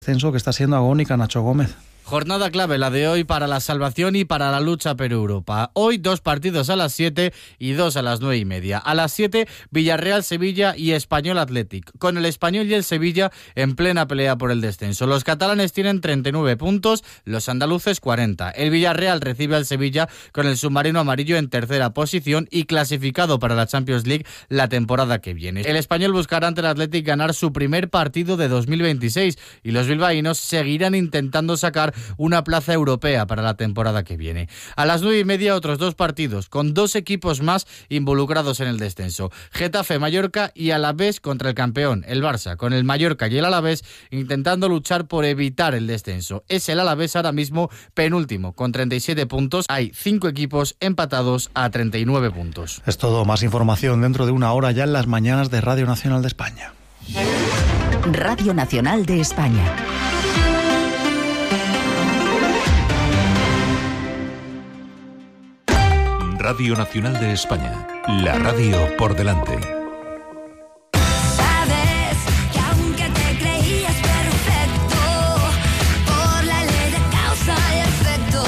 Descenso que está siendo agónica, Nacho Gómez. Jornada clave la de hoy para la salvación y para la lucha por Europa. Hoy 2 partidos a las 7 y 2 a las 9:30. A las 7, Villarreal-Sevilla y Español-Athletic, con el Español y el Sevilla en plena pelea por el descenso. Los catalanes tienen 39 puntos, los andaluces 40. El Villarreal recibe al Sevilla con el submarino amarillo en tercera posición y clasificado para la Champions League la temporada que viene. El Español buscará ante el Athletic ganar su primer partido de 2026 y los bilbaínos seguirán intentando sacar una plaza europea para la temporada que viene. A las 9:30 otros 2 partidos, con 2 equipos más involucrados en el descenso. Getafe-Mallorca y Alavés contra el campeón, el Barça, con el Mallorca y el Alavés intentando luchar por evitar el descenso. Es el Alavés ahora mismo penúltimo, con 37 puntos. Hay 5 equipos empatados a 39 puntos. Es todo, más información dentro de una hora ya en las mañanas de Radio Nacional de España. Radio Nacional de España. Radio Nacional de España, la radio por delante. Sabes que aunque te creías perfecto, por la ley de causa y efecto,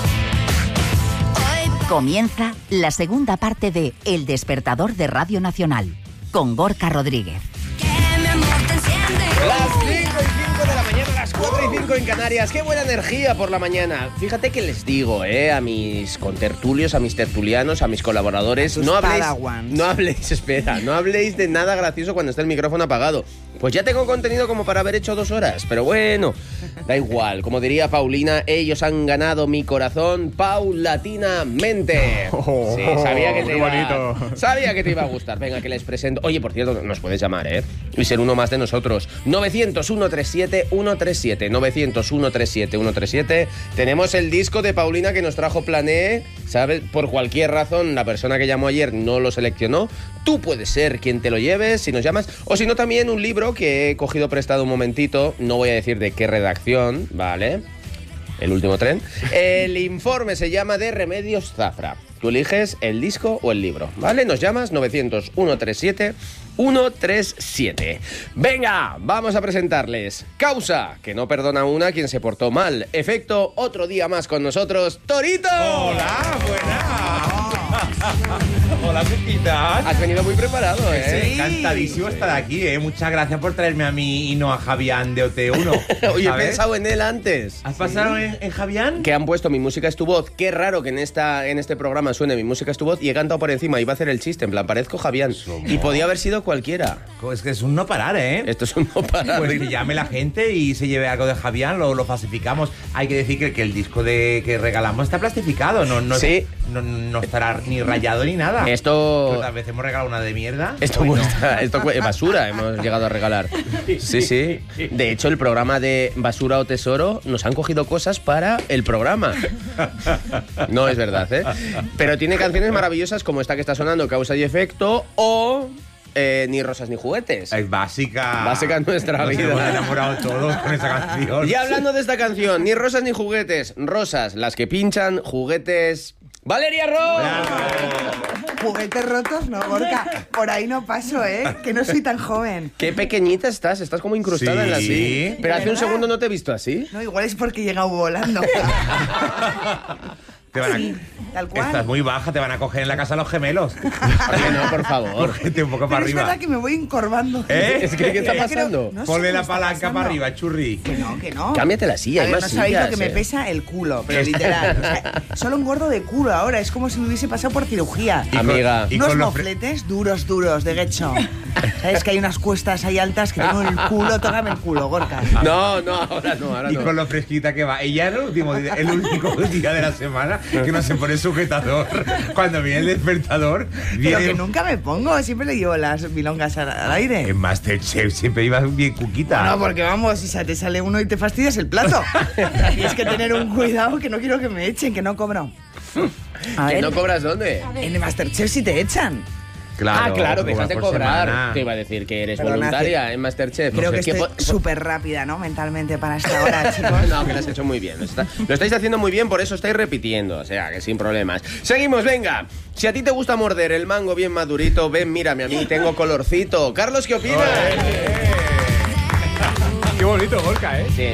hoy Comienza la segunda parte de El Despertador de Radio Nacional, con Gorka Rodríguez. que mi amor te enciende. Las 5:05 de la mañana, las 4:05 en Canarias. ¡Qué buena energía por la mañana! Fíjate que les digo, a mis contertulios, a mis tertulianos, a mis colaboradores, no habléis de nada gracioso cuando está el micrófono apagado. Pues ya tengo contenido como para haber hecho 2 horas, pero bueno, da igual. Como diría Paulina, ellos han ganado mi corazón paulatinamente. Sí, sabía que te iba a gustar. Venga, que les presento. Oye, por cierto, nos puedes llamar, y ser uno más de nosotros. 900-137-137. 900-137-137. Tenemos el disco de Paulina que nos trajo Plané. ¿Sabes? Por cualquier razón, la persona que llamó ayer no lo seleccionó. Tú puedes ser quien te lo lleves si nos llamas. O si no, también un libro que he cogido prestado un momentito. No voy a decir de qué redacción, ¿vale? El último tren. El informe se llama de Remedios Zafra. Tú eliges el disco o el libro, ¿vale? Nos llamas 900-137-137. Venga, vamos a presentarles Causa, que no perdona una quien se portó mal. Efecto, otro día más con nosotros, Torito. Hola, buenas. Hola, Cuquitas. Has venido muy preparado, Sí, encantadísimo estar aquí, Muchas gracias por traerme a mí y no a Javián de OT1. Oye, he pensado en él antes. ¿Has pasado en Javián? Que han puesto Mi Música es tu voz. Qué raro que en este programa suene Mi Música es tu voz y he cantado por encima. Iba a hacer el chiste, en plan, parezco Javián. Y podía haber sido cualquiera. Es que es un no parar, Esto es un no parar. Pues que llame la gente y se lleve algo de Javián, lo falsificamos. Hay que decir que el disco que regalamos está plastificado, no estará ni rayado ni nada. Esto... Tal vez hemos regalado una de mierda. Esto es basura, hemos llegado a regalar. Sí. De hecho, el programa de Basura o Tesoro nos han cogido cosas para el programa. No es verdad, Pero tiene canciones maravillosas como esta que está sonando, Causa y Efecto, o... Ni rosas ni juguetes. Es básica. Básica en nuestra vida. Nos hemos enamorado todos con esa canción. Y hablando de esta canción, ni rosas ni juguetes. Rosas, las que pinchan, juguetes... ¡Valeria Ross! Juguetes rotos, no, Gorka. Por ahí no paso, que no soy tan joven. Qué pequeñita estás como incrustada en la silla. Pero hace un segundo no te he visto así. No, igual es porque he llegado volando. Sí, tal cual. Estás muy baja, te van a coger en la casa los gemelos. No, por favor. Cógete un poco para arriba. Es verdad que me voy encorvando. Es que, ¿qué está pasando? No sé Ponle qué la está palanca pasando. para arriba, churri. Que no. Cámbiate la silla, A hay ver, más no sabéis sillas, lo que me pesa el culo, pero literal. O sea, solo engordo de culo ahora, es como si me hubiese pasado por cirugía. Amiga. Unos mofletes duros de gecho. Sabes que hay unas cuestas ahí altas que tengo el culo, tócame el culo, Gorka. No, ahora no. Y con lo fresquita que va. Ella es el único día de la semana que no se pone sujetador. Cuando viene el despertador, Pero que nunca me pongo, siempre le llevo las milongas al aire. En Masterchef siempre ibas bien cuquita. No, porque vamos, si te sale uno y te fastidias el plato. Tienes que tener un cuidado que no quiero que me echen, que no cobro. ¿Que no cobras dónde? En el Masterchef sí te echan. Claro, dejas de cobrar. Semana. Te iba a decir que eres Perdona, voluntaria en Masterchef. Creo que estoy súper rápida, ¿no? Mentalmente para esta hora, chicos. No, que lo has hecho muy bien. Lo estáis haciendo muy bien, por eso estáis repitiendo. O sea, que sin problemas. Seguimos, venga. Si a ti te gusta morder el mango bien madurito, ven, mírame a mí, tengo colorcito. Carlos, ¿qué opinas? Qué bonito, Gorka, ¿eh? Sí,